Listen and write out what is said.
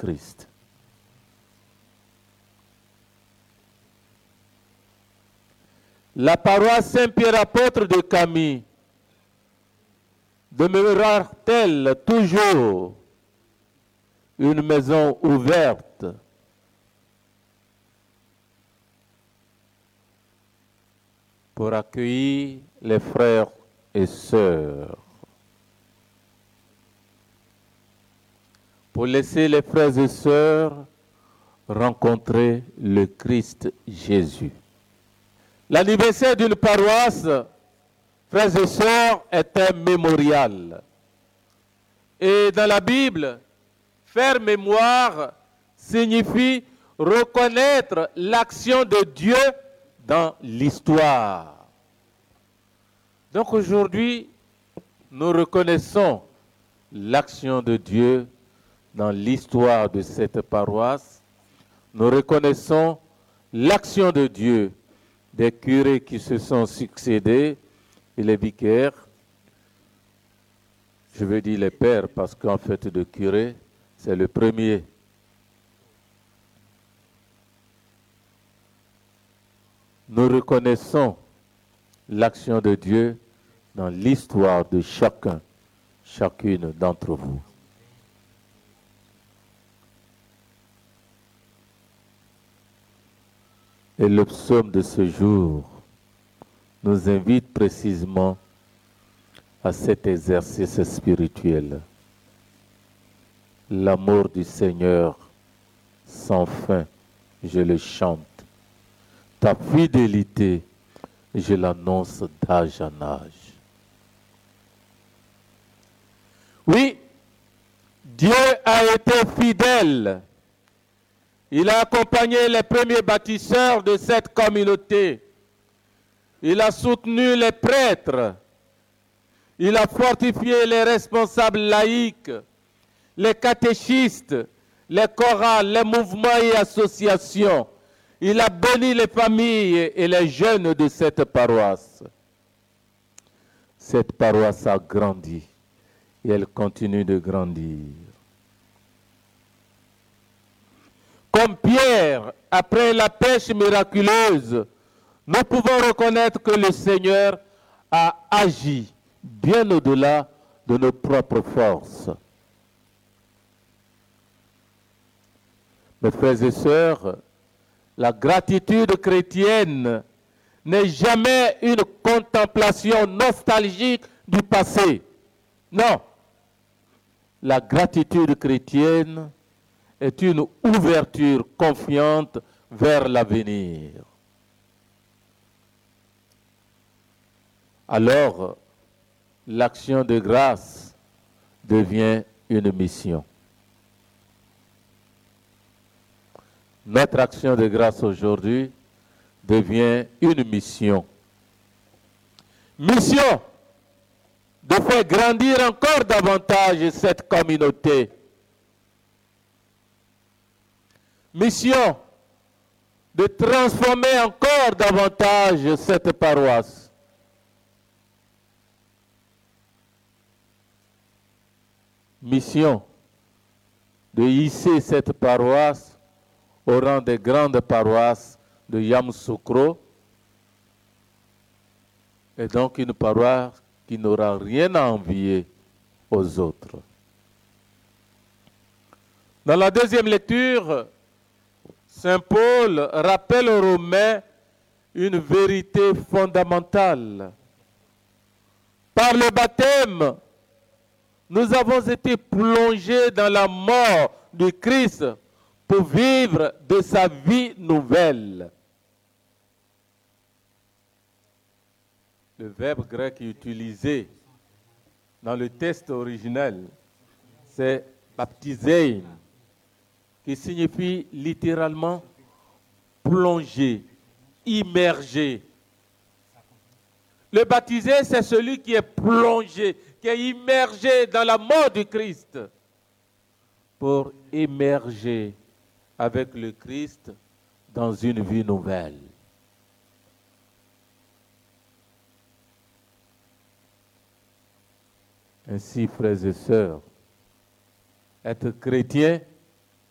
Christ. La paroisse Saint-Pierre apôtre de Camille demeurera-t-elle toujours une maison ouverte pour accueillir les frères et sœurs, pour laisser les frères et sœurs rencontrer le Christ Jésus. L'anniversaire d'une paroisse, frères et sœurs, est un mémorial. Et dans la Bible, faire mémoire signifie reconnaître l'action de Dieu dans l'histoire. Donc aujourd'hui, nous reconnaissons l'action de Dieu dans l'histoire de cette paroisse. Nous reconnaissons l'action de Dieu des curés qui se sont succédés et les vicaires. Je veux dire les pères parce qu'en fait de curé, c'est le premier. Nous reconnaissons l'action de Dieu dans l'histoire de chacun, chacune d'entre vous. Et le psaume de ce jour nous invite précisément à cet exercice spirituel. L'amour du Seigneur sans fin, je le chante. Ta fidélité, je l'annonce d'âge en âge. Oui, Dieu a été fidèle. Il a accompagné les premiers bâtisseurs de cette communauté. Il a soutenu les prêtres. Il a fortifié les responsables laïcs, les catéchistes, les chorales, les mouvements et associations. Il a béni les familles et les jeunes de cette paroisse. Cette paroisse a grandi et elle continue de grandir. Comme Pierre, après la pêche miraculeuse, nous pouvons reconnaître que le Seigneur a agi bien au-delà de nos propres forces. Mes frères et sœurs, la gratitude chrétienne n'est jamais une contemplation nostalgique du passé. Non. La gratitude chrétienne est une ouverture confiante vers l'avenir. Alors, l'action de grâce devient une mission. Notre action de grâce aujourd'hui devient une mission. Mission de faire grandir encore davantage cette communauté. Mission de transformer encore davantage cette paroisse. Mission de hisser cette paroisse au rang des grandes paroisses de Yamoussoukro, et donc une paroisse qui n'aura rien à envier aux autres. Dans la deuxième lecture, Saint Paul rappelle aux Romains une vérité fondamentale. Par le baptême, nous avons été plongés dans la mort du Christ pour vivre de sa vie nouvelle. Le verbe grec utilisé dans le texte originel, c'est baptisein, qui signifie littéralement plonger, immerger. Le baptisé, c'est celui qui est plongé, qui est immergé dans la mort du Christ pour émerger avec le Christ dans une vie nouvelle. Ainsi, frères et sœurs, être chrétien,